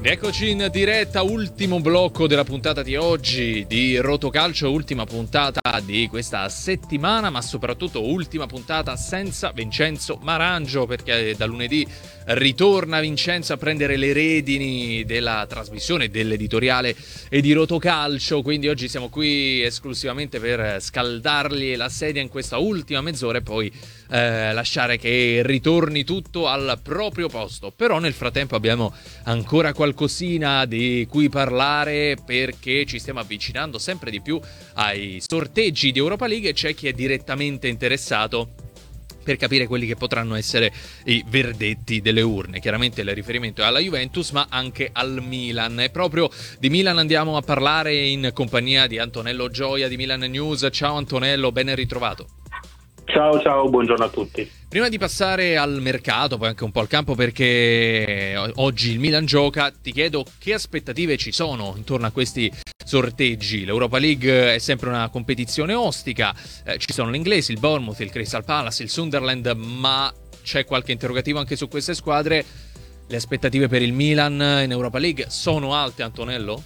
Eccoci in diretta, ultimo blocco della puntata di oggi di Rotocalcio, ultima puntata di questa settimana, ma soprattutto ultima puntata senza Vincenzo Marangio, perché da lunedì ritorna Vincenzo a prendere le redini della trasmissione, dell'editoriale e di Rotocalcio, quindi oggi siamo qui esclusivamente per scaldargli la sedia in questa ultima mezz'ora e poi lasciare che ritorni tutto al proprio posto. Però nel frattempo abbiamo ancora qualcosina di cui parlare, perché ci stiamo avvicinando sempre di più ai sorteggi di Europa League e c'è chi è direttamente interessato per capire quelli che potranno essere i verdetti delle urne. Chiaramente il riferimento è alla Juventus, ma anche al Milan. E proprio di Milan andiamo a parlare in compagnia di Antonello Gioia di Milan News. Ciao Antonello, ben ritrovato. Ciao, buongiorno a tutti. Prima di passare al mercato, poi anche un po' al campo, perché oggi il Milan gioca, ti chiedo che aspettative ci sono intorno a questi sorteggi. L'Europa League è sempre una competizione ostica, ci sono gli inglesi, il Bournemouth, il Crystal Palace, il Sunderland, ma c'è qualche interrogativo anche su queste squadre. Le aspettative per il Milan in Europa League sono alte, Antonello?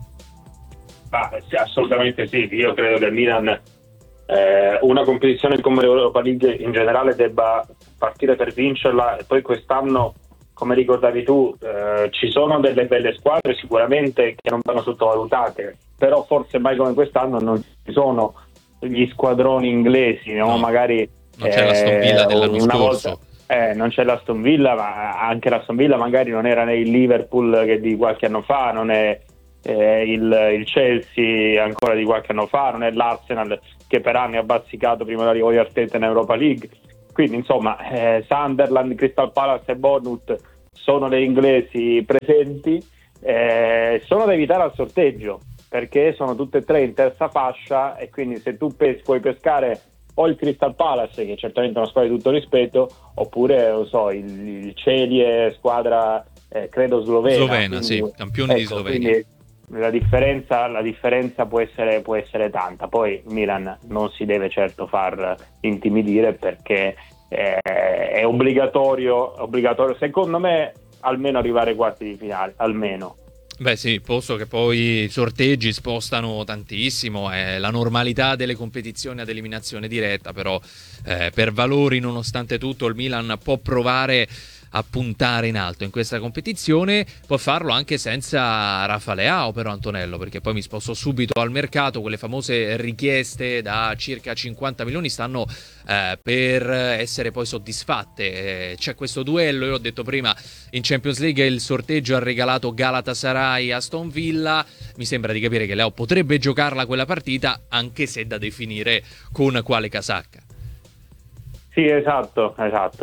Sì, assolutamente sì, io credo che il Milan una competizione come l'Europa League in generale debba partire per vincerla, e poi quest'anno, come ricordavi tu, ci sono delle belle squadre sicuramente che non vanno sottovalutate, però forse mai come quest'anno non ci sono gli squadroni inglesi, no? Magari non c'è l'Aston Villa dell'anno scorso. Non c'è l'Aston Villa, ma anche l'Aston Villa magari non era né il Liverpool che di qualche anno fa, non è il Chelsea ancora di qualche anno fa, non è l'Arsenal che per anni ha bazzicato prima dell'arrivo di Arteta in Europa League. Quindi insomma Sunderland, Crystal Palace e Bournemouth sono le inglesi presenti, sono da evitare al sorteggio perché sono tutte e tre in terza fascia, e quindi se tu puoi pescare o il Crystal Palace, che certamente è una squadra di tutto rispetto, oppure non so, il Celje, squadra credo slovena, sì, campione di Slovenia. Quindi la differenza può essere tanta. Poi Milan non si deve certo far intimidire, perché è obbligatorio secondo me almeno arrivare ai quarti di finale, almeno. Beh sì, posto che poi i sorteggi spostano tantissimo, è la normalità delle competizioni ad eliminazione diretta, però per valori nonostante tutto il Milan può provare a puntare in alto in questa competizione, può farlo anche senza Rafa Leao però, Antonello, perché poi mi sposto subito al mercato. Quelle famose richieste da circa 50 milioni stanno per essere poi soddisfatte. C'è questo duello, io ho detto prima, in Champions League il sorteggio ha regalato Galatasaray Aston Villa, mi sembra di capire che Leao potrebbe giocarla quella partita, anche se da definire con quale casacca. Sì, esatto.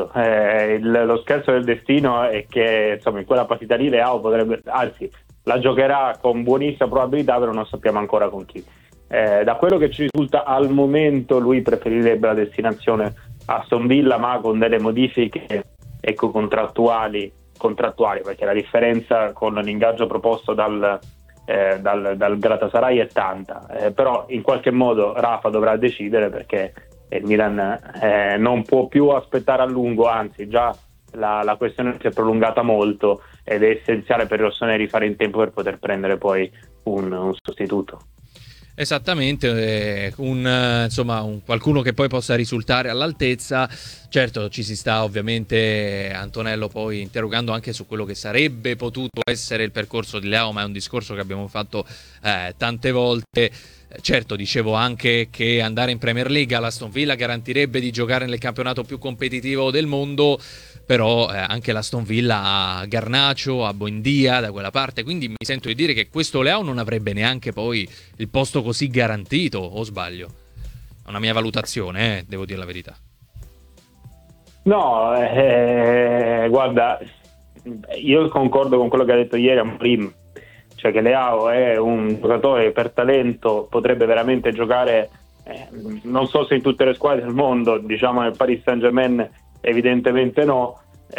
Lo scherzo del destino è che insomma in quella partita lì Leao potrebbe, anzi la giocherà con buonissima probabilità, però non sappiamo ancora con chi. Da quello che ci risulta al momento lui preferirebbe la destinazione Aston Villa, ma con delle modifiche contrattuali, perché la differenza con l'ingaggio proposto dal Galatasaray è tanta, però in qualche modo Rafa dovrà decidere, perché il Milan non può più aspettare a lungo, anzi già la questione si è prolungata molto ed è essenziale per i rossoneri fare in tempo per poter prendere poi un sostituto. Esattamente, qualcuno che poi possa risultare all'altezza. Certo, ci si sta ovviamente, Antonello, poi interrogando anche su quello che sarebbe potuto essere il percorso di Leao, ma è un discorso che abbiamo fatto tante volte. Certo, dicevo anche che andare in Premier League all'Aston Villa garantirebbe di giocare nel campionato più competitivo del mondo, però anche l'Aston Villa ha Garnacho, ha Buendia da quella parte, quindi mi sento di dire che questo Leao non avrebbe neanche poi il posto così garantito, o sbaglio? È una mia valutazione, devo dire la verità. No, guarda, io concordo con quello che ha detto ieri Amorim, cioè che Leao è un giocatore per talento, potrebbe veramente giocare, non so se in tutte le squadre del mondo, diciamo nel Paris Saint-Germain evidentemente no,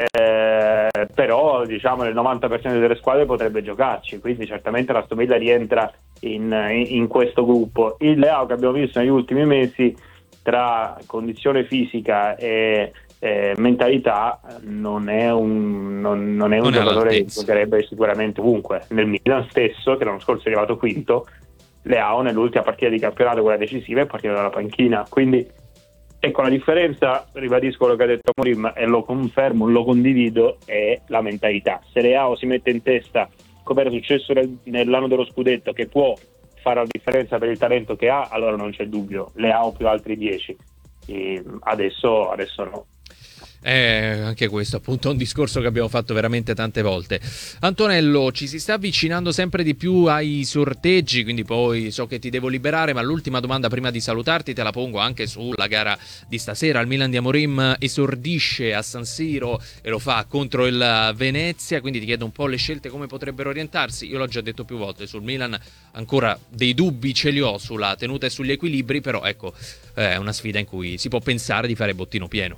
però diciamo nel 90% delle squadre potrebbe giocarci, quindi certamente l'Aston Villa rientra in questo gruppo. Il Leao che abbiamo visto negli ultimi mesi, tra condizione fisica e mentalità non è un giocatore che giocherebbe sicuramente ovunque. Nel Milan stesso, che l'anno scorso è arrivato quinto, Leao nell'ultima partita di campionato, quella decisiva, è partito dalla panchina. Quindi ecco, la differenza, ribadisco quello che ha detto Amorim e lo confermo, lo condivido, è la mentalità. Se Leao si mette in testa, come era successo nell'anno dello scudetto, che può fare la differenza per il talento che ha, allora non c'è dubbio, Leao più altri 10. Adesso no. Anche questo appunto è un discorso che abbiamo fatto veramente tante volte. Antonello, ci si sta avvicinando sempre di più ai sorteggi, quindi poi so che ti devo liberare, ma l'ultima domanda prima di salutarti te la pongo anche sulla gara di stasera. Il Milan di Amorim esordisce a San Siro e lo fa contro il Venezia, quindi ti chiedo un po' le scelte come potrebbero orientarsi. Io l'ho già detto più volte, sul Milan ancora dei dubbi ce li ho sulla tenuta e sugli equilibri, però ecco, è una sfida in cui si può pensare di fare bottino pieno.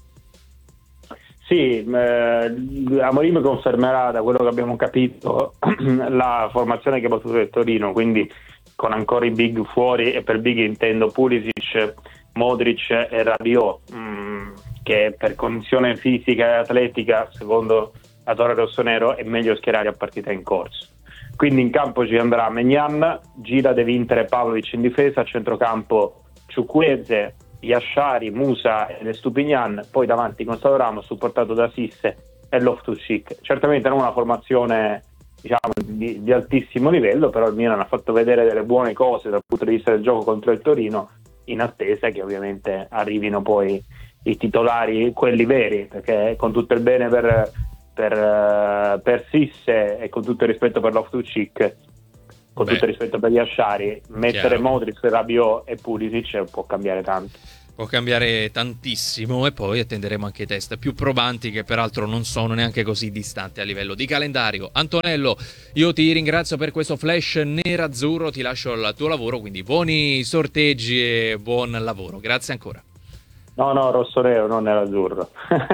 Sì, Amorim confermerà, da quello che abbiamo capito, la formazione che ha battuto il Torino, quindi con ancora i big fuori, e per big intendo Pulisic, Modric e Rabiot, che per condizione fisica e atletica, secondo la Torre Rossonero, è meglio schierare a partita in corso. Quindi in campo ci andrà Maignan, Gila, De Winter e Pavlovic in difesa, a centrocampo Chukwueze, Yashari, Musa e Stupignan, poi davanti Gonzalo Ramos supportato da Sisse e Loftus-Cheek. Certamente non una formazione, diciamo, di altissimo livello, però il Milan ha fatto vedere delle buone cose dal punto di vista del gioco contro il Torino, in attesa che ovviamente arrivino poi i titolari, quelli veri, perché con tutto il bene per Sisse e con tutto il rispetto per Loftus-Cheek, con tutto il rispetto per gli Asciari, mettere Modric, Rabiot e Pulisic può cambiare tanto. Può cambiare tantissimo, e poi attenderemo anche i test più probanti, che peraltro non sono neanche così distanti a livello di calendario. Antonello, io ti ringrazio per questo flash nerazzurro, ti lascio al tuo lavoro, quindi buoni sorteggi e buon lavoro. Grazie ancora. No, rosso-nero, non nerazzurro.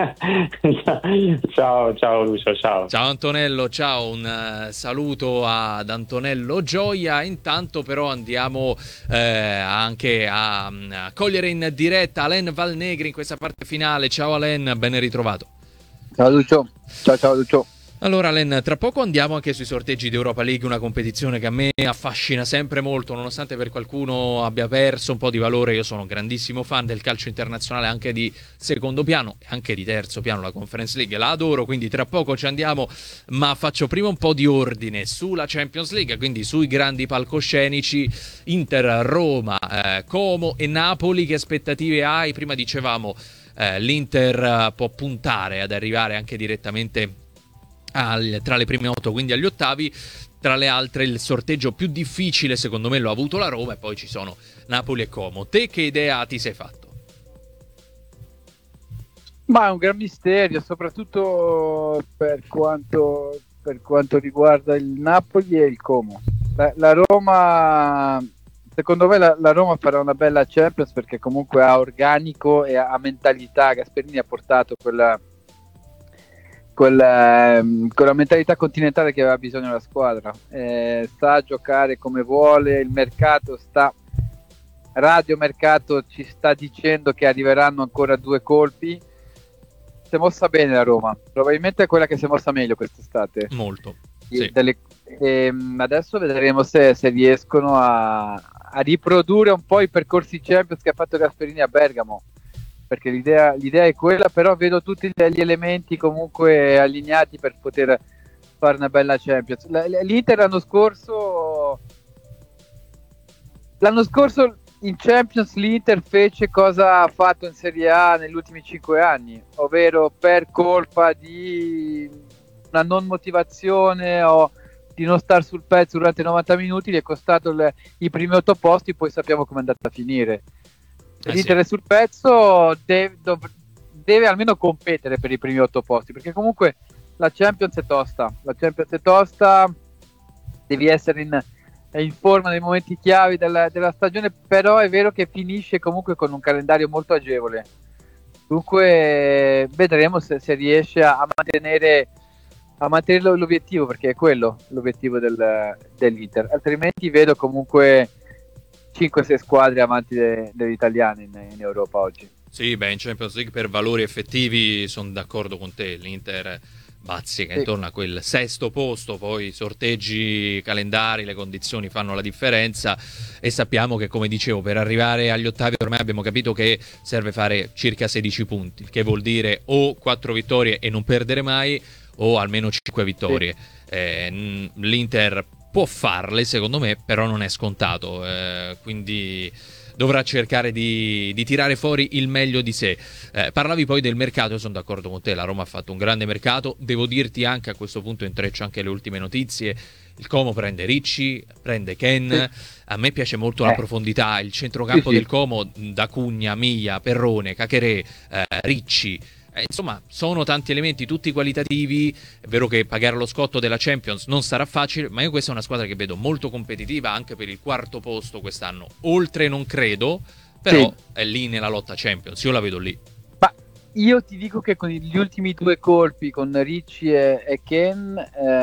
Ciao Lucio, ciao. Ciao Antonello, ciao, un saluto ad Antonello Gioia. Intanto però andiamo anche a cogliere in diretta Alain Valnegri in questa parte finale. Ciao Alain, ben ritrovato. Ciao Lucio, ciao Lucio. Allora Len, tra poco andiamo anche sui sorteggi di Europa League, una competizione che a me affascina sempre molto, nonostante per qualcuno abbia perso un po' di valore. Io sono un grandissimo fan del calcio internazionale, anche di secondo piano e anche di terzo piano. La Conference League la adoro, quindi tra poco ci andiamo, ma faccio prima un po' di ordine sulla Champions League, quindi sui grandi palcoscenici. Inter, Roma, Como e Napoli. Che aspettative hai? Prima dicevamo l'Inter può puntare ad arrivare anche direttamente tra le prime 8, quindi agli ottavi. Tra le altre il sorteggio più difficile secondo me lo ha avuto la Roma, e poi ci sono Napoli e Como. Te che idea ti sei fatto? Ma è un gran misterio, soprattutto per quanto riguarda il Napoli e il Como. La Roma, secondo me la Roma farà una bella Champions, perché comunque ha organico e ha mentalità. Gasperini ha portato quella mentalità continentale che aveva bisogno la squadra, sa giocare come vuole. Il radiomercato ci sta dicendo che arriveranno ancora 2 colpi. Si è mossa bene la Roma, probabilmente è quella che si è mossa meglio quest'estate, molto, sì. Adesso vedremo se riescono a riprodurre un po' i percorsi Champions che ha fatto Gasperini a Bergamo, perché l'idea è quella, però vedo tutti gli elementi comunque allineati per poter fare una bella Champions. L'Inter l'anno scorso in Champions l'Inter fece cosa ha fatto in Serie A negli ultimi 5 anni, ovvero per colpa di una non motivazione o di non star sul pezzo durante i 90 minuti, gli è costato i primi 8 posti, poi sappiamo come è andata a finire. L'Inter è sul pezzo, deve almeno competere per i primi 8 posti, perché comunque la Champions è tosta, devi essere in forma nei momenti chiavi della stagione, però è vero che finisce comunque con un calendario molto agevole. Dunque vedremo se riesce a mantenere l'obiettivo, perché è quello l'obiettivo dell'Inter. Altrimenti vedo comunque 5-6 squadre avanti degli italiani in Europa oggi. Sì, beh, in Champions League per valori effettivi sono d'accordo con te. L'Inter bazzica intorno a quel sesto posto, poi i sorteggi, i calendari, le condizioni fanno la differenza e sappiamo che, come dicevo, per arrivare agli ottavi ormai abbiamo capito che serve fare circa 16 punti, che vuol dire o 4 vittorie e non perdere mai, o almeno 5 vittorie. L'Inter può farle, secondo me, però non è scontato, quindi dovrà cercare di tirare fuori il meglio di sé. Parlavi poi del mercato, io sono d'accordo con te, la Roma ha fatto un grande mercato, devo dirti anche a questo punto, intreccio anche le ultime notizie, il Como prende Ricci, prende Ken, a me piace molto la profondità, il centrocampo del Como, da Cugna, Miglia, Perrone, Cacheré, Ricci, insomma sono tanti elementi tutti qualitativi. È vero che pagare lo scotto della Champions non sarà facile, ma io questa è una squadra che vedo molto competitiva anche per il quarto posto quest'anno, oltre non credo, però è lì nella lotta Champions, io la vedo lì. Ma io ti dico che con gli ultimi 2 colpi con Ricci e Ken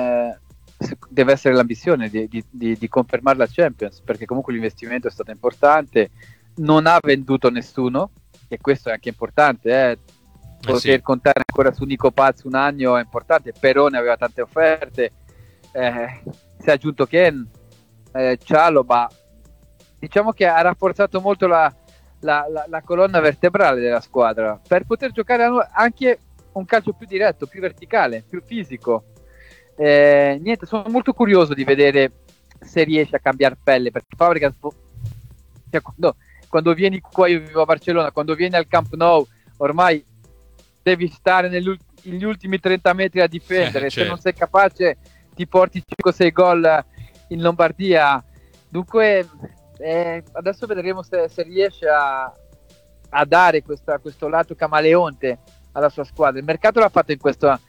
deve essere l'ambizione di confermare la Champions, perché comunque l'investimento è stato importante, non ha venduto nessuno e questo è anche importante, poter contare ancora su Nico Paz un anno è importante. Perone aveva tante offerte, si è aggiunto Ken, Cialoba, diciamo che ha rafforzato molto la colonna vertebrale della squadra per poter giocare anche un calcio più diretto, più verticale, più fisico. Niente, sono molto curioso di vedere se riesce a cambiare pelle, perché Fabregas, cioè, quando vieni qua, io vivo a Barcellona, quando vieni al Camp Nou ormai devi stare negli ultimi 30 metri a difendere, se non sei capace ti porti 5-6 gol in Lombardia. Dunque adesso vedremo se riesce a dare questo lato camaleonte alla sua squadra. Il mercato l'ha fatto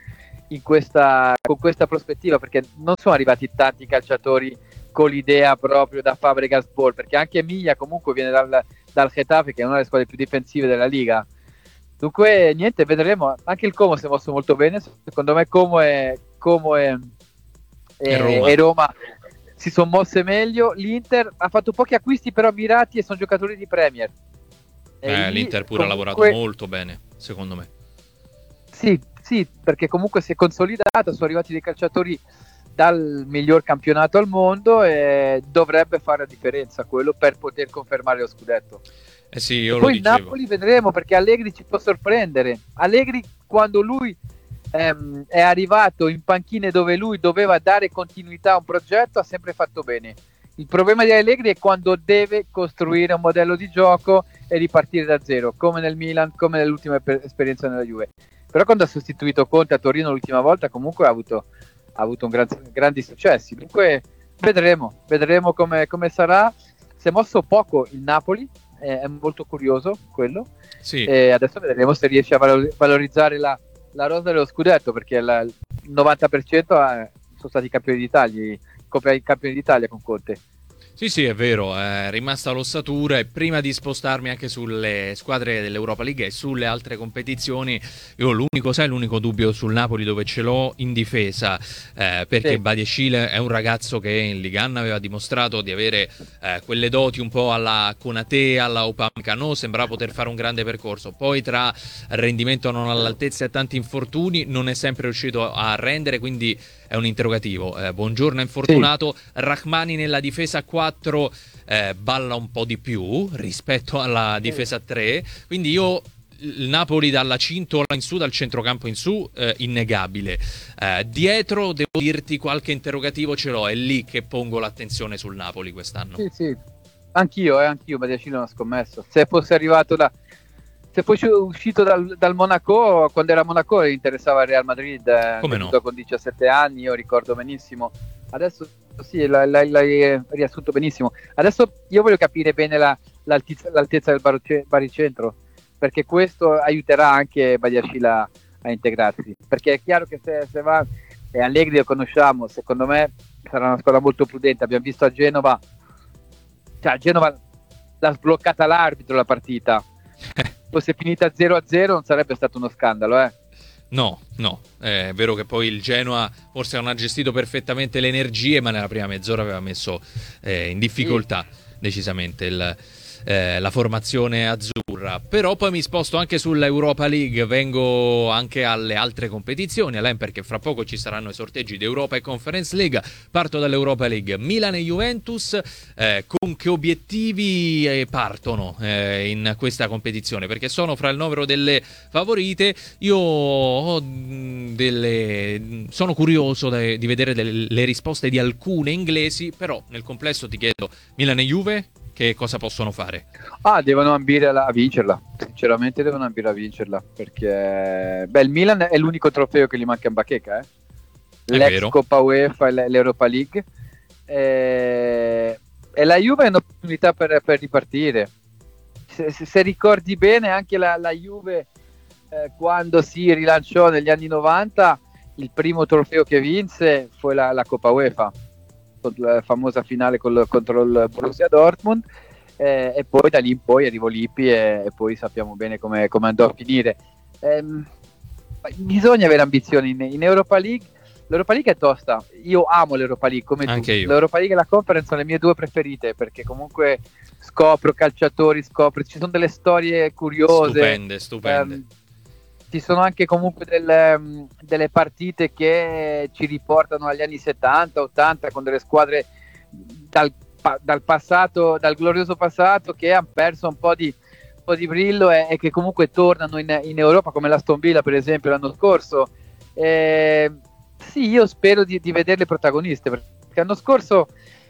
con questa prospettiva, perché non sono arrivati tanti calciatori con l'idea proprio da Fabregas Ball, perché anche Emilia comunque viene dal Getafe, che è una delle squadre più difensive della Liga. Dunque niente, vedremo. Anche il Como si è mosso molto bene, secondo me Como e Roma si sono mosse meglio. L'Inter ha fatto pochi acquisti però mirati e sono giocatori di Premier. L'Inter pure ha lavorato molto bene, secondo me. Sì, perché comunque si è consolidato, sono arrivati dei calciatori dal miglior campionato al mondo e dovrebbe fare la differenza quello per poter confermare lo scudetto. Sì, io poi lo dicevo. Il Napoli vedremo, perché Allegri ci può sorprendere. Allegri, quando lui è arrivato in panchine dove lui doveva dare continuità a un progetto, ha sempre fatto bene. Il problema di Allegri è quando deve costruire un modello di gioco e ripartire da zero, come nel Milan, come nell'ultima esperienza nella Juve. Però quando ha sostituito Conte a Torino l'ultima volta, comunque ha avuto grandi successi. Dunque vedremo come sarà. Si è mosso poco il Napoli, è molto curioso quello. Sì. E adesso vedremo se riesce a valorizzare la rosa dello scudetto, perché il 90% sono stati campioni d'Italia con Conte. Sì, è vero, è rimasta l'ossatura, e prima di spostarmi anche sulle squadre dell'Europa League e sulle altre competizioni, io l'unico dubbio sul Napoli dove ce l'ho in difesa, perché Badiashile è un ragazzo che in Ligue 1 aveva dimostrato di avere quelle doti un po' alla Konaté, alla Upamecano, sembrava poter fare un grande percorso, poi tra rendimento non all'altezza e tanti infortuni non è sempre riuscito a rendere, quindi è un interrogativo. Buongiorno, infortunato. Rachmani nella difesa 4 balla un po' di più rispetto alla difesa 3, quindi io il Napoli dalla cintola in su, dal centrocampo in su, innegabile. Dietro devo dirti qualche interrogativo ce l'ho, è lì che pongo l'attenzione sul Napoli quest'anno. Sì, anch'io Badiashile non ho scommesso. Se fosse arrivato se fosse uscito dal Monaco, quando era Monaco interessava il Real Madrid, come no? Con 17 anni, io ricordo benissimo. Adesso sì, l'hai riassunto benissimo. Adesso io voglio capire bene l'altezza del baricentro, perché questo aiuterà anche Badiashile a integrarsi, perché è chiaro che se va, e Allegri lo conosciamo, secondo me sarà una squadra molto prudente. Abbiamo visto a Genova, l'ha sbloccata l'arbitro la partita. Fosse finita 0-0 non sarebbe stato uno scandalo, No, è vero che poi il Genoa forse non ha gestito perfettamente le energie, ma nella prima mezz'ora aveva messo in difficoltà decisamente la formazione azzurra. Però poi mi sposto anche sull'Europa League, vengo anche alle altre competizioni, Alain, perché fra poco ci saranno i sorteggi di Europa e Conference League. Parto dall'Europa League. Milan e Juventus, con che obiettivi partono in questa competizione? Perché sono fra il novero delle favorite. Io sono curioso di vedere le risposte di alcune inglesi, però nel complesso ti chiedo, Milan e Juve che cosa possono fare? Devono ambire a vincerla, sinceramente devono ambire a vincerla, perché il Milan è l'unico trofeo che gli manca in bacheca, l'ex Coppa UEFA e l'Europa League, e la Juve è un'opportunità per ripartire. Se ricordi bene, anche la Juve quando si rilanciò negli anni 90, il primo trofeo che vinse fu la Coppa UEFA, la famosa finale contro il Borussia Dortmund, e poi da lì in poi arrivò Lippi e poi sappiamo bene come andò a finire. Bisogna avere ambizioni in Europa League. L'Europa League è tosta, io amo l'Europa League come anche tu. Io. L'Europa League e la Conference sono le mie due preferite, perché comunque scopro calciatori, ci sono delle storie curiose, stupende. ci sono anche comunque delle partite che ci riportano agli anni 70-80, con delle squadre dal passato, dal glorioso passato, che hanno perso un po' di brillo e che comunque tornano in Europa, come l'Aston Villa per esempio l'anno scorso. Sì, io spero di vederle protagoniste, perché l'anno scorso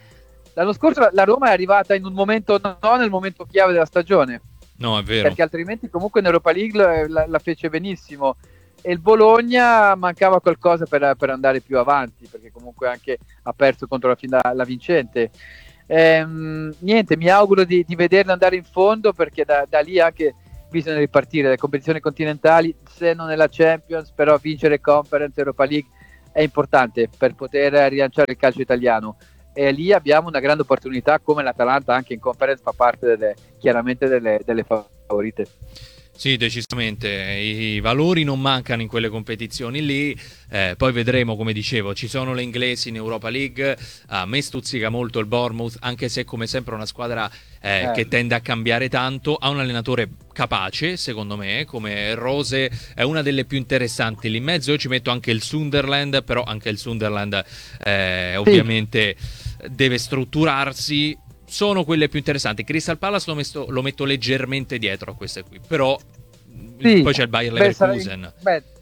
la Roma è arrivata in un momento, non nel momento chiave della stagione. No, è vero. Perché altrimenti comunque in Europa League la fece benissimo, e il Bologna mancava qualcosa per andare più avanti, perché comunque anche ha perso contro la vincente. Niente, mi auguro di vederla andare in fondo, perché da lì anche bisogna ripartire le competizioni continentali, se non è la Champions, però vincere Conference, Europa League è importante per poter rilanciare il calcio italiano. E lì abbiamo una grande opportunità, come l'Atalanta anche in Conference fa parte chiaramente delle favorite. Sì, decisamente, i valori non mancano in quelle competizioni lì, poi vedremo, come dicevo, ci sono le inglesi in Europa League, a me stuzzica molto il Bournemouth, anche se come sempre è una squadra che tende a cambiare tanto, ha un allenatore capace, secondo me, come Rose è una delle più interessanti lì in mezzo. Io ci metto anche il Sunderland, però anche il Sunderland ovviamente deve strutturarsi. Sono quelle più interessanti. Crystal Palace lo metto leggermente dietro a queste qui, però poi c'è il Bayer Leverkusen.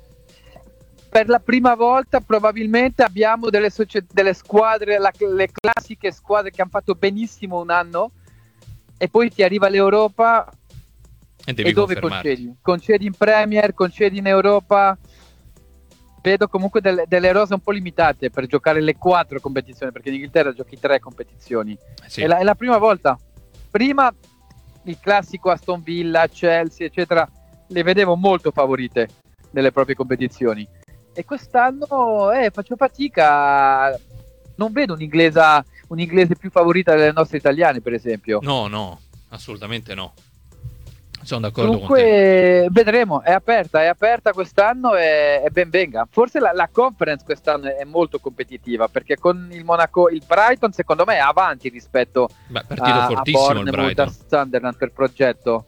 Per la prima volta probabilmente abbiamo delle squadre, le classiche squadre che hanno fatto benissimo un anno, e poi ti arriva l'Europa e dove concedi in Premier, concedi in Europa. Vedo comunque delle rose un po' limitate per giocare le 4 competizioni, perché in Inghilterra giochi 3 competizioni. Sì. È la prima volta. Prima il classico Aston Villa, Chelsea eccetera le vedevo molto favorite nelle proprie competizioni, e quest'anno faccio fatica, non vedo un inglese più favorita delle nostre italiane, per esempio. No, assolutamente no. Sono d'accordo con te. Comunque vedremo, è aperta quest'anno, e ben venga. Forse la Conference quest'anno è molto competitiva, perché con il Monaco, il Brighton secondo me è avanti rispetto a Bournemouth, a Sunderland per progetto.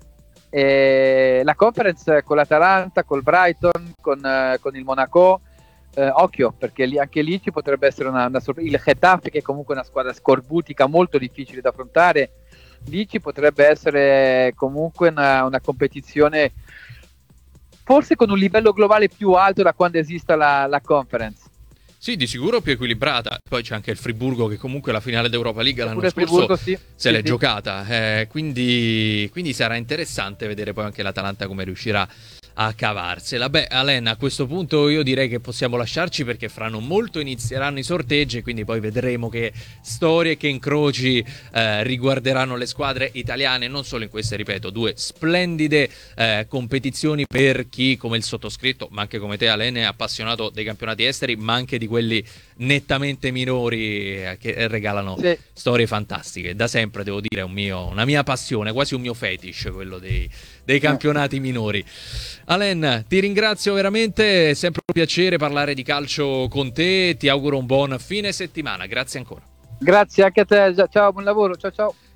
E la Conference con l'Atalanta, col Brighton, con il Monaco, occhio, perché anche lì ci potrebbe essere una sorpresa. Il Getafe, che è comunque una squadra scorbutica molto difficile da affrontare, lì ci potrebbe essere comunque una competizione forse con un livello globale più alto da quando esista la Conference. Sì, di sicuro più equilibrata. Poi c'è anche il Friburgo, che comunque la finale d'Europa League l'anno scorso se l'è giocata, quindi sarà interessante vedere poi anche l'Atalanta come riuscirà a cavarsela. Beh, Alain, a questo punto io direi che possiamo lasciarci, perché fra non molto inizieranno i sorteggi, quindi poi vedremo che storie, che incroci riguarderanno le squadre italiane, non solo in queste, ripeto, 2 splendide competizioni per chi come il sottoscritto, ma anche come te, Alain, è appassionato dei campionati esteri, ma anche di quelli nettamente minori, che regalano storie fantastiche. Da sempre, devo dire, è una mia passione, quasi un mio fetish, quello dei campionati minori. Alain, ti ringrazio veramente, è sempre un piacere parlare di calcio con te, ti auguro un buon fine settimana, grazie ancora. Grazie anche a te, ciao, buon lavoro, ciao.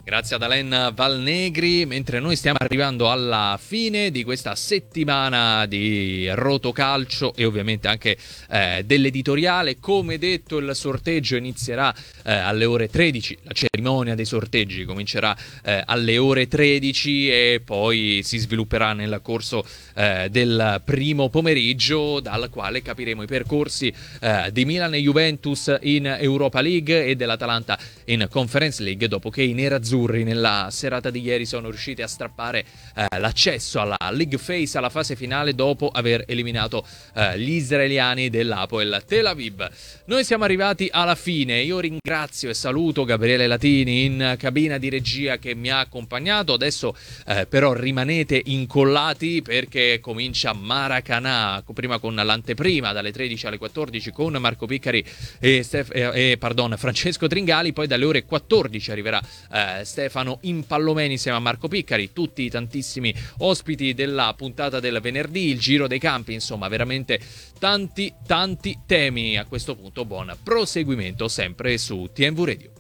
Grazie ad Alen Valnegri, mentre noi stiamo arrivando alla fine di questa settimana di Rotocalcio e ovviamente anche dell'editoriale. Come detto, il sorteggio inizierà alle ore 13, la cerimonia dei sorteggi comincerà alle ore 13 e poi si svilupperà nel corso del primo pomeriggio, dal quale capiremo i percorsi di Milan e Juventus in Europa League e dell'Atalanta in Conference League, dopo che i nerazzurri nella serata di ieri sono riusciti a strappare l'accesso alla League Phase, alla fase finale, dopo aver eliminato gli israeliani dell'Hapoel Tel Aviv. Noi siamo arrivati alla fine. Io ringrazio e saluto Gabriele Latini in cabina di regia che mi ha accompagnato. Adesso però rimanete incollati perché comincia Maracanã, prima con l'anteprima dalle 13 alle 14 con Marco Piccari e Francesco Tringali, poi dalle ore 14 arriverà Stefano Impallomeni insieme a Marco Piccari, tutti i tantissimi ospiti della puntata del venerdì, il giro dei campi, insomma veramente tanti temi. A questo punto buon proseguimento sempre su TNV Radio.